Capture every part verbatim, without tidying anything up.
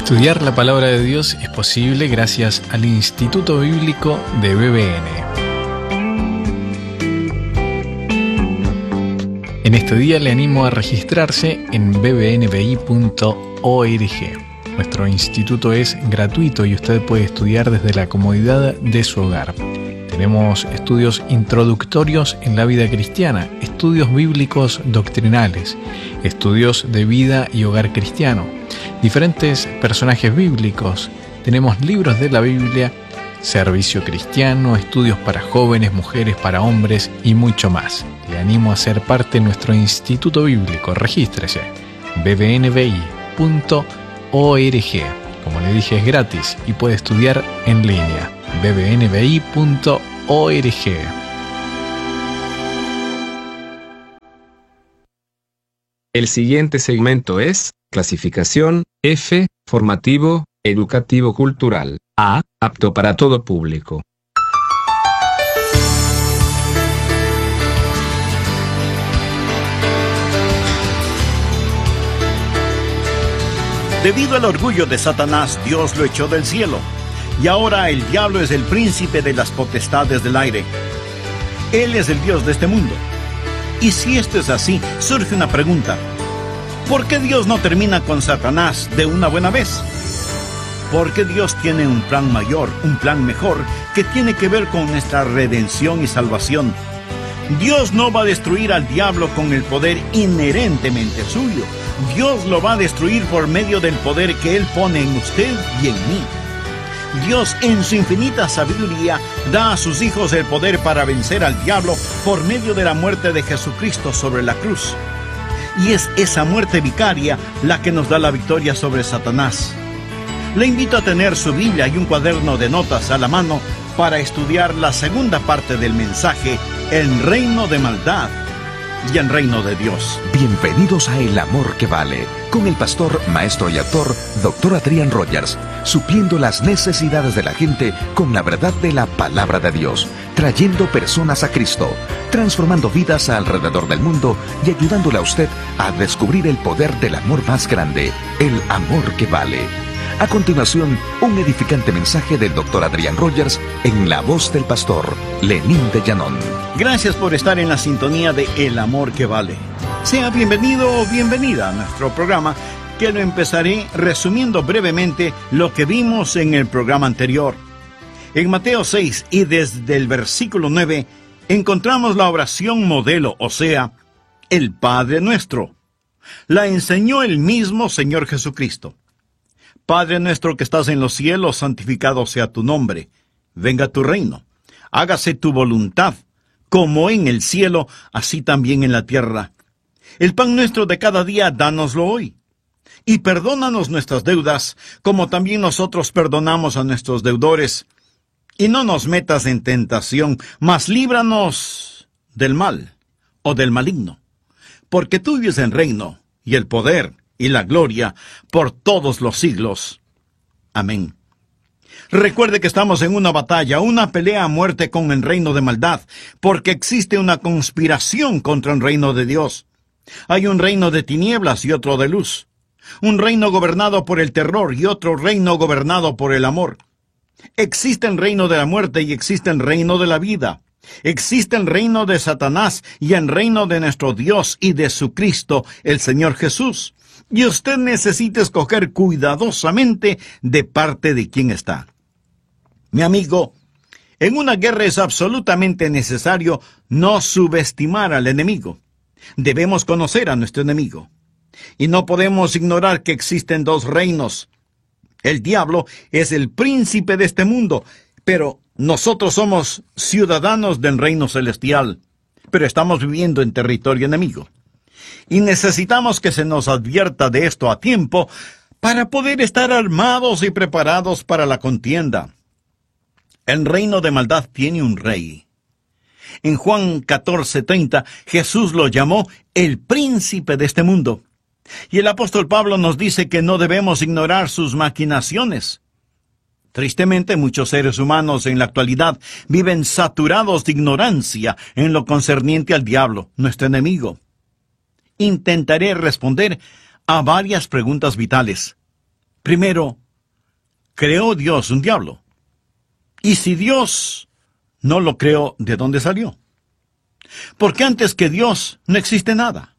Estudiar la palabra de Dios es posible gracias al Instituto Bíblico de B B N. En este día le animo a registrarse en b b n b i punto org. Nuestro instituto es gratuito y usted puede estudiar desde la comodidad de su hogar. Tenemos estudios introductorios en la vida cristiana, estudios bíblicos doctrinales, estudios de vida y hogar cristiano, diferentes personajes bíblicos, tenemos libros de la Biblia, servicio cristiano, estudios para jóvenes, mujeres, para hombres y mucho más. Le animo a ser parte de nuestro instituto bíblico. Regístrese b b n b i punto org. Como le dije, es gratis y puede estudiar en línea. b b n b i punto org. El siguiente segmento es clasificación F, formativo, educativo cultural. A, apto para todo público. Debido al orgullo de Satanás, Dios lo echó del cielo, y ahora el diablo es el príncipe de las potestades del aire. Él es el Dios de este mundo. Y si esto es así, surge una pregunta. ¿Por qué Dios no termina con Satanás de una buena vez? Porque Dios tiene un plan mayor, un plan mejor, que tiene que ver con nuestra redención y salvación. Dios no va a destruir al diablo con el poder inherentemente suyo. Dios lo va a destruir por medio del poder que Él pone en usted y en mí. Dios, en su infinita sabiduría, da a sus hijos el poder para vencer al diablo por medio de la muerte de Jesucristo sobre la cruz. Y es esa muerte vicaria la que nos da la victoria sobre Satanás. Le invito a tener su Biblia y un cuaderno de notas a la mano para estudiar la segunda parte del mensaje, El reino de maldad y el reino de Dios. Bienvenidos a El amor que vale, con el pastor, maestro y autor, doctor Adrian Rogers, supliendo las necesidades de la gente con la verdad de la palabra de Dios, trayendo personas a Cristo, transformando vidas alrededor del mundo y ayudándole a usted a descubrir el poder del amor más grande, el amor que vale. A continuación, un edificante mensaje del doctor Adrian Rogers en la voz del pastor Lenín de Llanón. Gracias por estar en la sintonía de El amor que vale. Sea bienvenido o bienvenida a nuestro programa, que lo empezaré resumiendo brevemente lo que vimos en el programa anterior. En Mateo seis y desde el versículo nueve encontramos la oración modelo, o sea, el Padre Nuestro. La enseñó el mismo Señor Jesucristo. Padre nuestro que estás en los cielos, santificado sea tu nombre. Venga tu reino. Hágase tu voluntad, como en el cielo, así también en la tierra. El pan nuestro de cada día, dánoslo hoy. Y perdónanos nuestras deudas, como también nosotros perdonamos a nuestros deudores. Y no nos metas en tentación, mas líbranos del mal, o del maligno. Porque tuyo es el reino, y el poder, y la gloria, por todos los siglos. Amén. Recuerde que estamos en una batalla, una pelea a muerte con el reino de maldad, porque existe una conspiración contra el reino de Dios. Hay un reino de tinieblas y otro de luz. Un reino gobernado por el terror y otro reino gobernado por el amor. Existe el reino de la muerte y existe el reino de la vida. Existe el reino de Satanás y el reino de nuestro Dios y de su Cristo, el Señor Jesús. Y usted necesita escoger cuidadosamente de parte de quién está. Mi amigo, en una guerra es absolutamente necesario no subestimar al enemigo. Debemos conocer a nuestro enemigo. Y no podemos ignorar que existen dos reinos. El diablo es el príncipe de este mundo, pero nosotros somos ciudadanos del reino celestial, pero estamos viviendo en territorio enemigo. Y necesitamos que se nos advierta de esto a tiempo para poder estar armados y preparados para la contienda. El reino de maldad tiene un rey. En Juan catorce treinta, Jesús lo llamó el príncipe de este mundo. Y el apóstol Pablo nos dice que no debemos ignorar sus maquinaciones. Tristemente, muchos seres humanos en la actualidad viven saturados de ignorancia en lo concerniente al diablo, nuestro enemigo. Intentaré responder a varias preguntas vitales. Primero, ¿creó Dios un diablo? Y si Dios no lo creó, ¿de dónde salió? Porque antes que Dios no existe nada.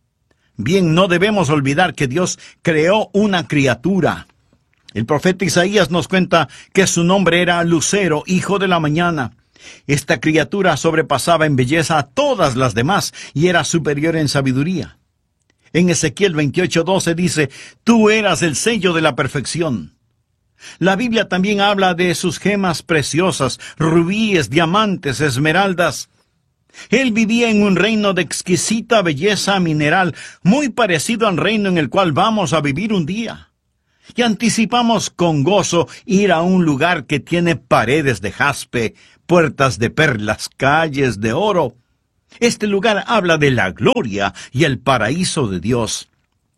Bien, no debemos olvidar que Dios creó una criatura. El profeta Isaías nos cuenta que su nombre era Lucero, hijo de la mañana. Esta criatura sobrepasaba en belleza a todas las demás y era superior en sabiduría. En Ezequiel veintiocho doce dice, tú eras el sello de la perfección. La Biblia también habla de sus gemas preciosas, rubíes, diamantes, esmeraldas. Él vivía en un reino de exquisita belleza mineral, muy parecido al reino en el cual vamos a vivir un día. Y anticipamos con gozo ir a un lugar que tiene paredes de jaspe, puertas de perlas, calles de oro. Este lugar habla de la gloria y el paraíso de Dios.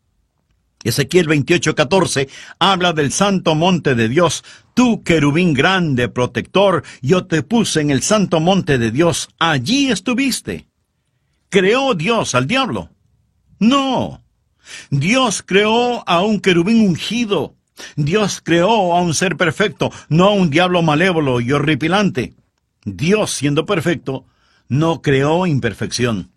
Ezequiel veintiocho catorce habla del santo monte de Dios. Tú, querubín grande, protector, yo te puse en el santo monte de Dios. Allí estuviste. ¿Creó Dios al diablo? No. Dios creó a un querubín ungido. Dios creó a un ser perfecto, no a un diablo malévolo y horripilante. Dios, siendo perfecto, no creó imperfección.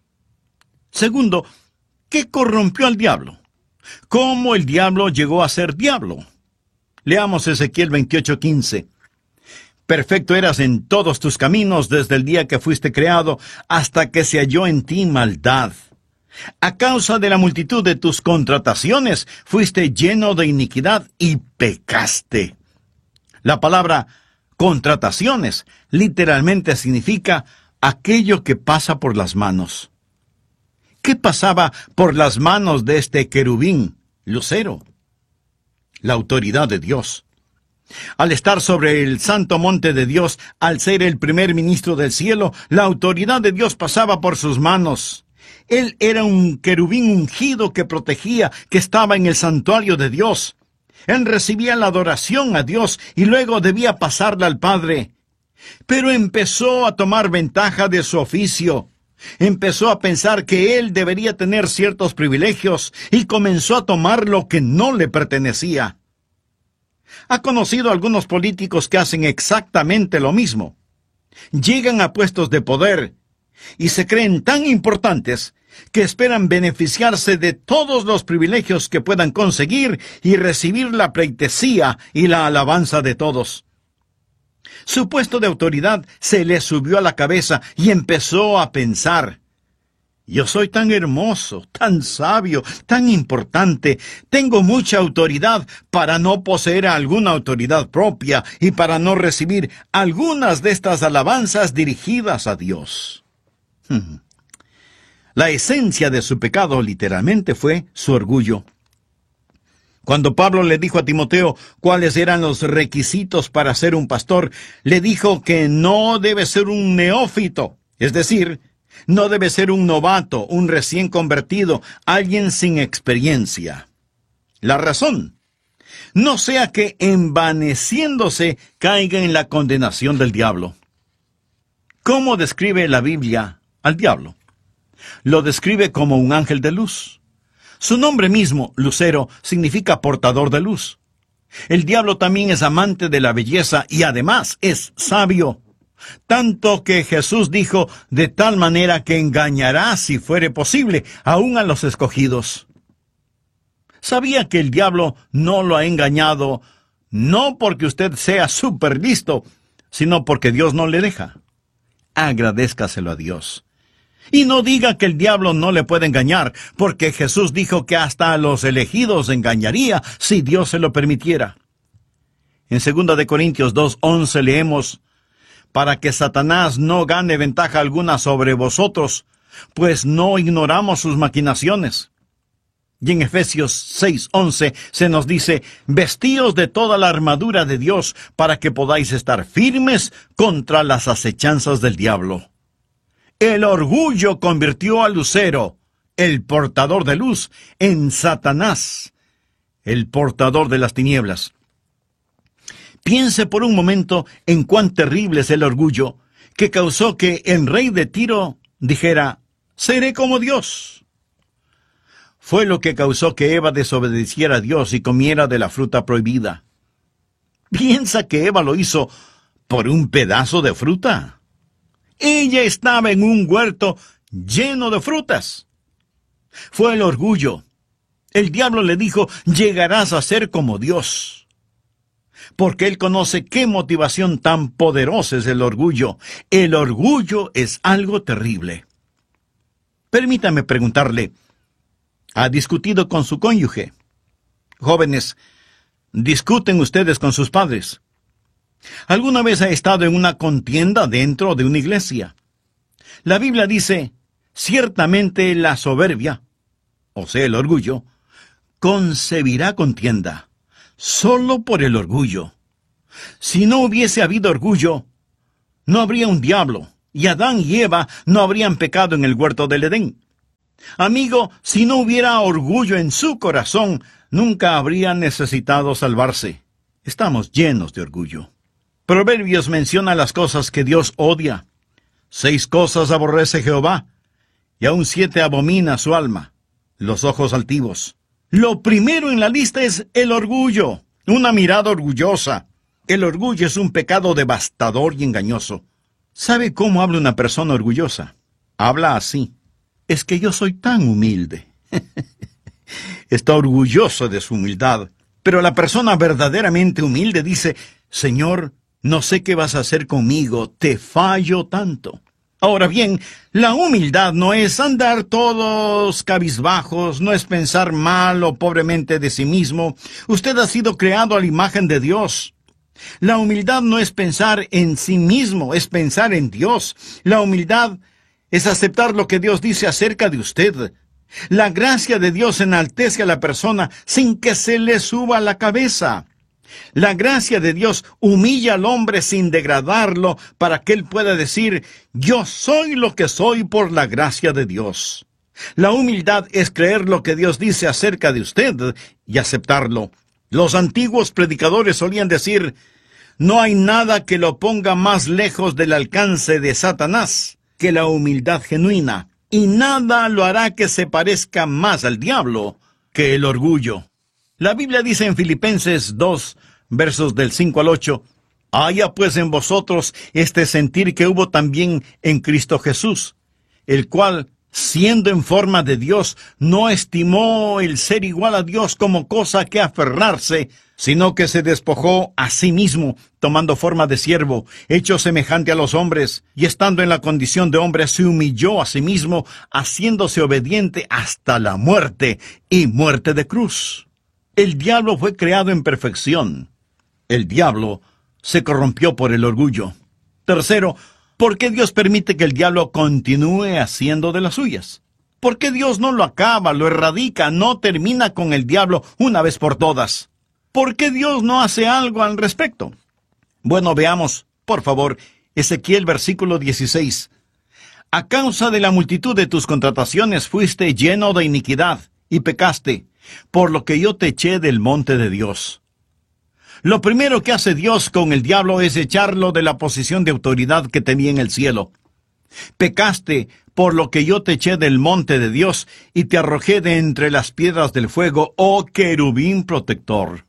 Segundo, ¿qué corrompió al diablo? ¿Cómo el diablo llegó a ser diablo? Leamos Ezequiel veintiocho quince. Perfecto eras en todos tus caminos desde el día que fuiste creado hasta que se halló en ti maldad. A causa de la multitud de tus contrataciones fuiste lleno de iniquidad y pecaste. La palabra contrataciones literalmente significa aquello que pasa por las manos. ¿Qué pasaba por las manos de este querubín, Lucero? La autoridad de Dios. Al estar sobre el santo monte de Dios, al ser el primer ministro del cielo, la autoridad de Dios pasaba por sus manos. Él era un querubín ungido que protegía, que estaba en el santuario de Dios. Él recibía la adoración a Dios y luego debía pasarla al Padre. Pero empezó a tomar ventaja de su oficio. Empezó a pensar que él debería tener ciertos privilegios y comenzó a tomar lo que no le pertenecía. Ha conocido algunos políticos que hacen exactamente lo mismo. Llegan a puestos de poder y se creen tan importantes que esperan beneficiarse de todos los privilegios que puedan conseguir y recibir la pleitesía y la alabanza de todos. Su puesto de autoridad se le subió a la cabeza y empezó a pensar, yo soy tan hermoso, tan sabio, tan importante, tengo mucha autoridad para no poseer alguna autoridad propia y para no recibir algunas de estas alabanzas dirigidas a Dios. La esencia de su pecado literalmente fue su orgullo. Cuando Pablo le dijo a Timoteo cuáles eran los requisitos para ser un pastor, le dijo que no debe ser un neófito, es decir, no debe ser un novato, un recién convertido, alguien sin experiencia. La razón, no sea que envaneciéndose caiga en la condenación del diablo. ¿Cómo describe la Biblia al diablo? Lo describe como un ángel de luz. Su nombre mismo, Lucero, significa portador de luz. El diablo también es amante de la belleza y además es sabio. Tanto que Jesús dijo, de tal manera que engañará, si fuere posible, aún a los escogidos. ¿Sabía que el diablo no lo ha engañado, no porque usted sea súper listo, sino porque Dios no le deja? Agradézcaselo a Dios. Y no diga que el diablo no le puede engañar, porque Jesús dijo que hasta a los elegidos engañaría si Dios se lo permitiera. En segunda de Corintios dos once leemos, para que Satanás no gane ventaja alguna sobre vosotros, pues no ignoramos sus maquinaciones. Y en Efesios seis once se nos dice, vestíos de toda la armadura de Dios para que podáis estar firmes contra las acechanzas del diablo. El orgullo convirtió a Lucero, el portador de luz, en Satanás, el portador de las tinieblas. Piense por un momento en cuán terrible es el orgullo que causó que el rey de Tiro dijera, seré como Dios. fue lo que causó que Eva desobedeciera a Dios y comiera de la fruta prohibida. ¿Piensa que Eva lo hizo por un pedazo de fruta? Ella estaba en un huerto lleno de frutas. Fue el orgullo. El diablo le dijo, llegarás a ser como Dios. Porque él conoce qué motivación tan poderosa es el orgullo. El orgullo es algo terrible. Permítame preguntarle, ¿ha discutido con su cónyuge? Jóvenes, ¿discuten ustedes con sus padres? ¿Alguna vez ha estado en una contienda dentro de una iglesia? La Biblia dice, ciertamente la soberbia, o sea, el orgullo, concebirá contienda, solo por el orgullo. Si no hubiese habido orgullo, no habría un diablo, y Adán y Eva no habrían pecado en el huerto del Edén. Amigo, si no hubiera orgullo en su corazón, nunca habría necesitado salvarse. Estamos llenos de orgullo. Proverbios menciona las cosas que Dios odia. Seis cosas aborrece Jehová, y aun siete abomina su alma: los ojos altivos. Lo primero en la lista es el orgullo, una mirada orgullosa. El orgullo es un pecado devastador y engañoso. ¿Sabe cómo habla una persona orgullosa? Habla así: es que yo soy tan humilde. Está orgulloso de su humildad. Pero la persona verdaderamente humilde dice: Señor, no sé qué vas a hacer conmigo, te fallo tanto. Ahora bien, la humildad no es andar todos cabizbajos, no es pensar mal o pobremente de sí mismo. Usted ha sido creado a la imagen de Dios. La humildad no es pensar en sí mismo, es pensar en Dios. La humildad es aceptar lo que Dios dice acerca de usted. La gracia de Dios enaltece a la persona sin que se le suba la cabeza. La gracia de Dios humilla al hombre sin degradarlo para que él pueda decir: yo soy lo que soy por la gracia de Dios. La humildad es creer lo que Dios dice acerca de usted y aceptarlo. Los antiguos predicadores solían decir: no hay nada que lo ponga más lejos del alcance de Satanás que la humildad genuina, y nada lo hará que se parezca más al diablo que el orgullo. La Biblia dice en Filipenses dos, versos del cinco al ocho, haya pues en vosotros este sentir que hubo también en Cristo Jesús, el cual, siendo en forma de Dios, no estimó el ser igual a Dios como cosa que aferrarse, sino que se despojó a sí mismo, tomando forma de siervo, hecho semejante a los hombres, y estando en la condición de hombre, se humilló a sí mismo, haciéndose obediente hasta la muerte, y muerte de cruz. El diablo fue creado en perfección. El diablo se corrompió por el orgullo. Tercero, ¿por qué Dios permite que el diablo continúe haciendo de las suyas? ¿Por qué Dios no lo acaba, lo erradica, no termina con el diablo una vez por todas? ¿Por qué Dios no hace algo al respecto? Bueno, veamos, por favor, Ezequiel versículo dieciséis. A causa de la multitud de tus contrataciones fuiste lleno de iniquidad y pecaste, por lo que yo te eché del monte de Dios. Lo primero que hace Dios con el diablo es echarlo de la posición de autoridad que tenía en el cielo. Pecaste, por lo que yo te eché del monte de Dios y te arrojé de entre las piedras del fuego, oh querubín protector.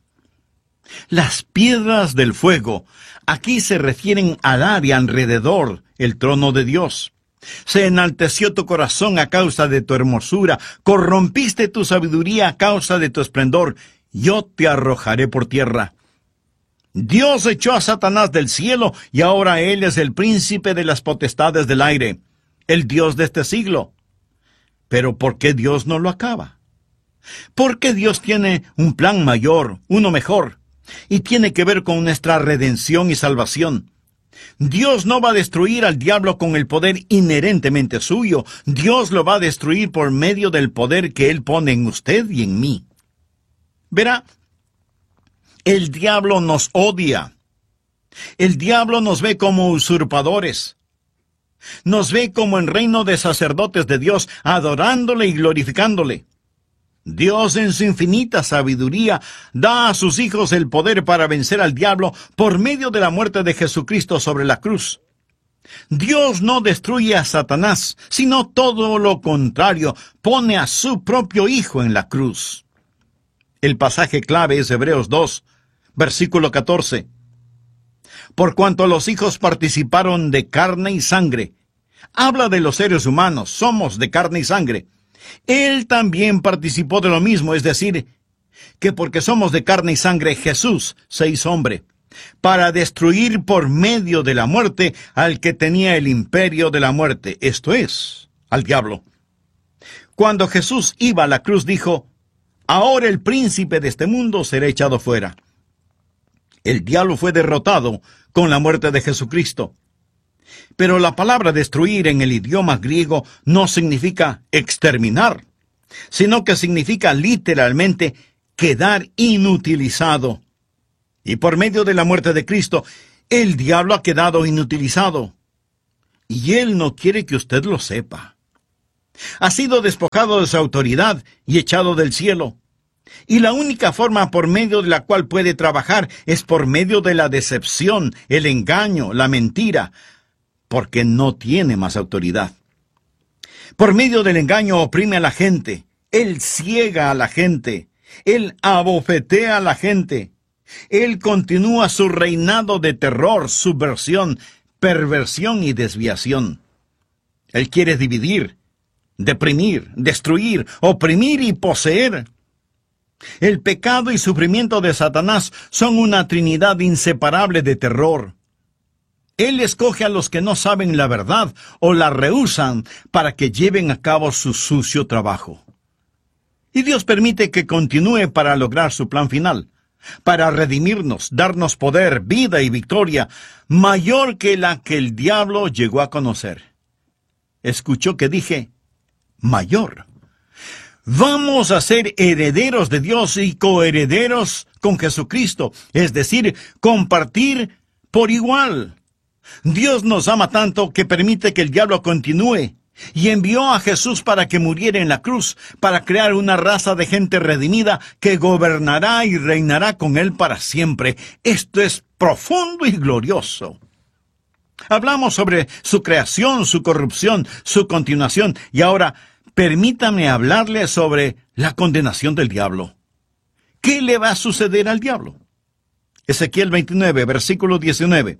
Las piedras del fuego aquí se refieren al área alrededor el trono de Dios. Se enalteció tu corazón a causa de tu hermosura, corrompiste tu sabiduría a causa de tu esplendor, yo te arrojaré por tierra. Dios echó a Satanás del cielo y ahora él es el príncipe de las potestades del aire, el Dios de este siglo. Pero ¿por qué Dios no lo acaba? Porque Dios tiene un plan mayor, uno mejor, y tiene que ver con nuestra redención y salvación. Dios no va a destruir al diablo con el poder inherentemente suyo. Dios lo va a destruir por medio del poder que Él pone en usted y en mí. Verá, el diablo nos odia. El diablo nos ve como usurpadores. Nos ve como en reino de sacerdotes de Dios, adorándole y glorificándole. Dios en su infinita sabiduría da a sus hijos el poder para vencer al diablo por medio de la muerte de Jesucristo sobre la cruz. Dios no destruye a Satanás, sino todo lo contrario, pone a su propio Hijo en la cruz. El pasaje clave es Hebreos dos, versículo catorce. Por cuanto los hijos participaron de carne y sangre, habla de los seres humanos, somos de carne y sangre. Él también participó de lo mismo, es decir, que porque somos de carne y sangre, Jesús se hizo hombre, para destruir por medio de la muerte al que tenía el imperio de la muerte, esto es, al diablo. Cuando Jesús iba a la cruz dijo, ahora el príncipe de este mundo será echado fuera. El diablo fue derrotado con la muerte de Jesucristo. Pero la palabra destruir en el idioma griego no significa exterminar, sino que significa literalmente quedar inutilizado. Y por medio de la muerte de Cristo, el diablo ha quedado inutilizado. Y él no quiere que usted lo sepa. Ha sido despojado de su autoridad y echado del cielo. Y la única forma por medio de la cual puede trabajar es por medio de la decepción, el engaño, la mentira, porque no tiene más autoridad. Por medio del engaño oprime a la gente, él ciega a la gente, él abofetea a la gente. Él continúa su reinado de terror, subversión, perversión y desviación. Él quiere dividir, deprimir, destruir, oprimir y poseer. El pecado y sufrimiento de Satanás son una trinidad inseparable de terror. Él escoge a los que no saben la verdad o la rehúsan para que lleven a cabo su sucio trabajo. Y Dios permite que continúe para lograr su plan final, para redimirnos, darnos poder, vida y victoria, mayor que la que el diablo llegó a conocer. Escuchó que dije, mayor. Vamos a ser herederos de Dios y coherederos con Jesucristo, es decir, compartir por igual. Dios nos ama tanto que permite que el diablo continúe, y envió a Jesús para que muriera en la cruz, para crear una raza de gente redimida que gobernará y reinará con él para siempre. Esto es profundo y glorioso. Hablamos sobre su creación, su corrupción, su continuación, y ahora permítame hablarle sobre la condenación del diablo. ¿Qué le va a suceder al diablo? Ezequiel veintinueve, versículo diecinueve.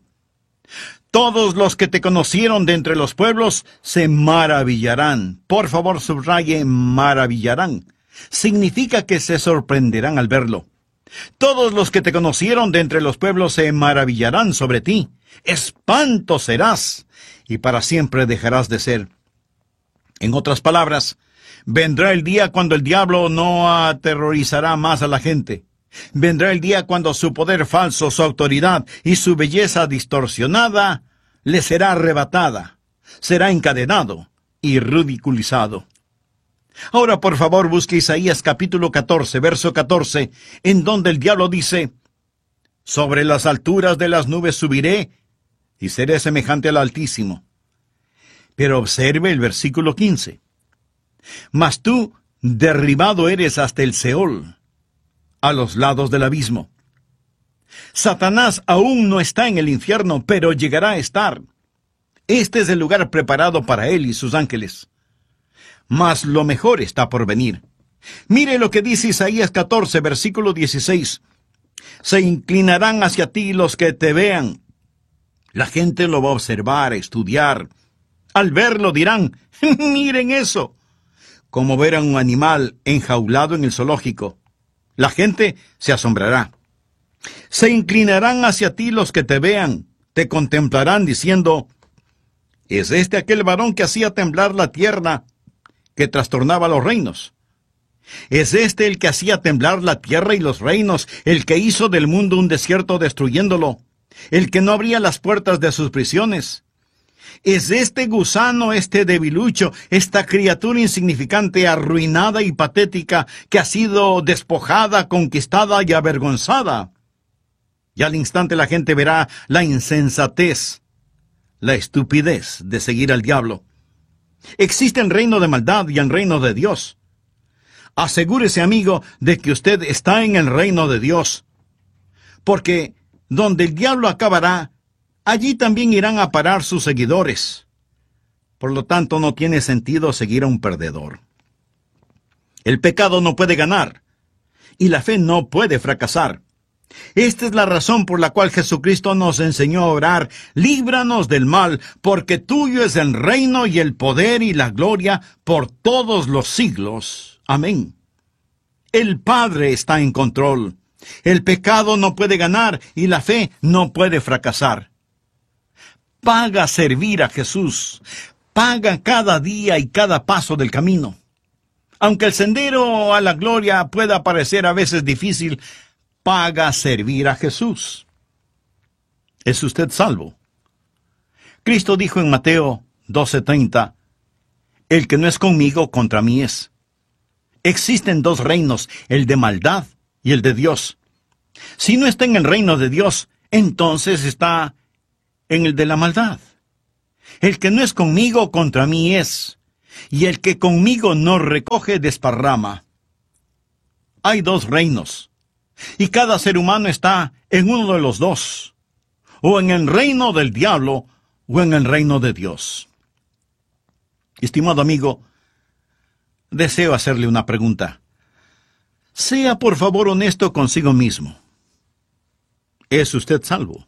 Todos los que te conocieron de entre los pueblos se maravillarán. Por favor, subraye maravillarán. Significa que se sorprenderán al verlo. Todos los que te conocieron de entre los pueblos se maravillarán sobre ti. Espanto serás, y para siempre dejarás de ser. En otras palabras, vendrá el día cuando el diablo no aterrorizará más a la gente. Vendrá el día cuando su poder falso, su autoridad y su belleza distorsionada le será arrebatada, será encadenado y ridiculizado. Ahora, por favor, busque Isaías capítulo catorce, verso catorce, en donde el diablo dice, sobre las alturas de las nubes subiré y seré semejante al Altísimo. Pero observe el versículo quince. Mas tú derribado eres hasta el Seol, a los lados del abismo. Satanás aún no está en el infierno, pero llegará a estar. Este es el lugar preparado para él y sus ángeles. Mas lo mejor está por venir. Mire lo que dice Isaías catorce, versículo dieciséis. Se inclinarán hacia ti los que te vean. La gente lo va a observar, a estudiar. Al verlo dirán, miren eso, como ver a un animal enjaulado en el zoológico. La gente se asombrará. Se inclinarán hacia ti los que te vean, te contemplarán diciendo, ¿es este aquel varón que hacía temblar la tierra, que trastornaba los reinos? ¿Es este el que hacía temblar la tierra y los reinos, el que hizo del mundo un desierto destruyéndolo, el que no abría las puertas de sus prisiones? ¿Es este gusano, este debilucho, esta criatura insignificante, arruinada y patética, que ha sido despojada, conquistada y avergonzada? Y al instante la gente verá la insensatez, la estupidez de seguir al diablo. Existe el reino de maldad y el reino de Dios. Asegúrese, amigo, de que usted está en el reino de Dios. Porque donde el diablo acabará, allí también irán a parar sus seguidores. Por lo tanto, no tiene sentido seguir a un perdedor. El pecado no puede ganar, y la fe no puede fracasar. Esta es la razón por la cual Jesucristo nos enseñó a orar: líbranos del mal, porque tuyo es el reino y el poder y la gloria por todos los siglos. Amén. El Padre está en control. El pecado no puede ganar y la fe no puede fracasar. Paga servir a Jesús. Paga cada día y cada paso del camino. Aunque el sendero a la gloria pueda parecer a veces difícil, paga servir a Jesús. ¿Es usted salvo? Cristo dijo en Mateo doce treinta, el que no es conmigo, contra mí es. Existen dos reinos, el de maldad y el de Dios. Si no está en el reino de Dios, entonces está en el de la maldad. El que no es conmigo, contra mí es, y el que conmigo no recoge, desparrama. Hay dos reinos, y cada ser humano está en uno de los dos, o en el reino del diablo, o en el reino de Dios. Estimado amigo, deseo hacerle una pregunta. Sea por favor honesto consigo mismo. ¿Es usted salvo?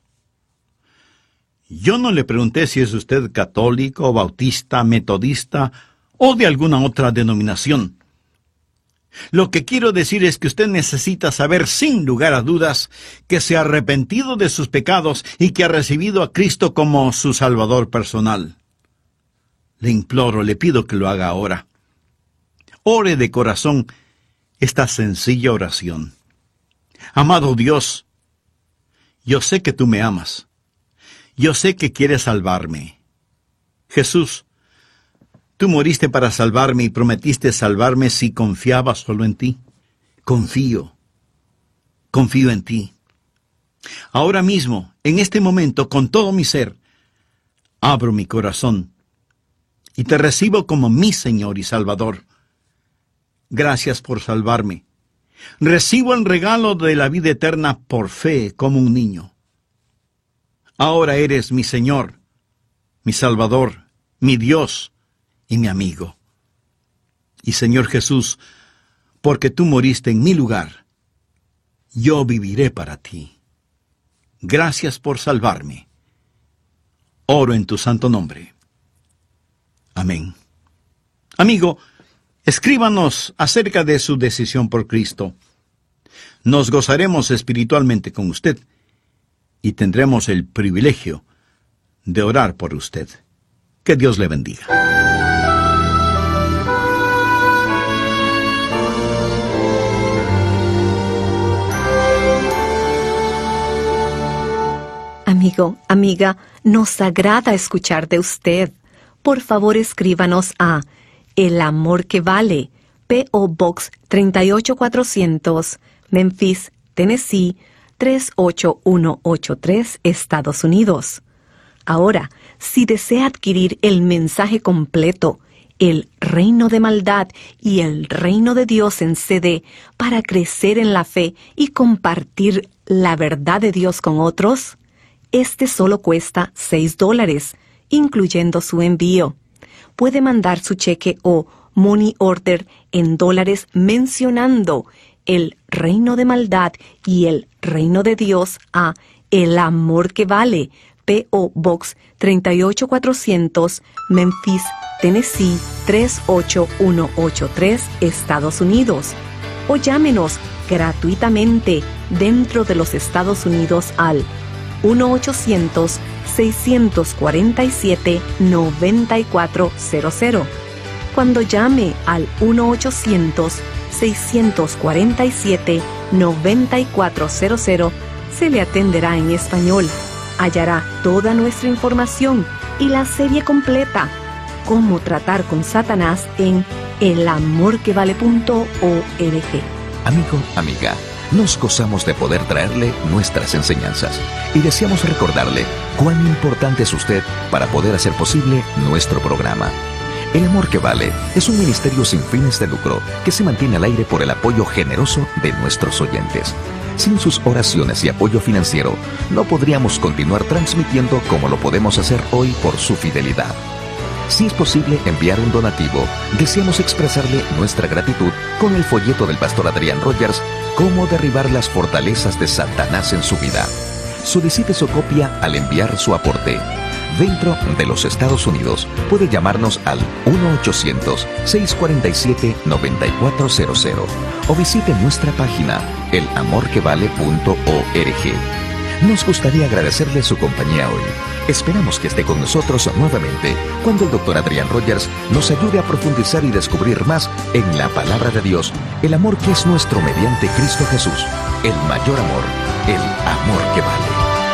Yo no le pregunté si es usted católico, bautista, metodista o de alguna otra denominación. Lo que quiero decir es que usted necesita saber sin lugar a dudas que se ha arrepentido de sus pecados y que ha recibido a Cristo como su Salvador personal. Le imploro, le pido que lo haga ahora. Ore de corazón esta sencilla oración. Amado Dios, yo sé que tú me amas. Yo sé que quieres salvarme. Jesús, tú moriste para salvarme y prometiste salvarme si confiaba solo en ti. Confío. Confío en ti. Ahora mismo, en este momento, con todo mi ser, abro mi corazón y te recibo como mi Señor y Salvador. Gracias por salvarme. Recibo el regalo de la vida eterna por fe como un niño. Ahora eres mi Señor, mi Salvador, mi Dios y mi amigo. Y Señor Jesús, porque tú moriste en mi lugar, yo viviré para ti. Gracias por salvarme. Oro en tu santo nombre. Amén. Amigo, escríbanos acerca de su decisión por Cristo. Nos gozaremos espiritualmente con usted y tendremos el privilegio de orar por usted. Que Dios le bendiga. Amigo, amiga, nos agrada escuchar de usted. Por favor, escríbanos a El Amor que Vale, P O Box treinta y ocho cuatrocientos, Memphis, Tennessee, tres ocho uno ocho tres, Estados Unidos. Ahora, si desea adquirir el mensaje completo, El Reino de Maldad y El Reino de Dios en C D, para crecer en la fe y compartir la verdad de Dios con otros, este solo cuesta seis dólares, incluyendo su envío. Puede mandar su cheque o money order en dólares mencionando El Reino de Maldad y El Reino de Dios a El Amor que Vale, P O Box treinta y ocho cuatrocientos, Memphis, Tennessee tres ocho uno ocho tres, Estados Unidos. O llámenos gratuitamente dentro de los Estados Unidos al uno ochocientos, seis cuatro siete, nueve cuatro cero cero. Cuando llame al uno ochocientos, seis cuatro siete, nueve cuatro cero cero, se le atenderá en español. Hallará toda nuestra información y la serie completa, Cómo tratar con Satanás, en el amor que vale punto org. Amigo, amiga, nos gozamos de poder traerle nuestras enseñanzas y deseamos recordarle cuán importante es usted para poder hacer posible nuestro programa. El Amor que Vale es un ministerio sin fines de lucro que se mantiene al aire por el apoyo generoso de nuestros oyentes. Sin sus oraciones y apoyo financiero, no podríamos continuar transmitiendo como lo podemos hacer hoy por su fidelidad. Si es posible enviar un donativo, deseamos expresarle nuestra gratitud con el folleto del pastor Adrián Rogers, Cómo derribar las fortalezas de Satanás en su vida. Solicite su copia al enviar su aporte. Dentro de los Estados Unidos, puede llamarnos al uno ochocientos, seiscientos cuarenta y siete, noventa y cuatro cero cero o visite nuestra página el amor que vale punto org. Nos gustaría agradecerle su compañía hoy. Esperamos que esté con nosotros nuevamente cuando el doctor Adrián Rogers nos ayude a profundizar y descubrir más en la palabra de Dios, el amor que es nuestro mediante Cristo Jesús, el mayor amor, el amor que vale.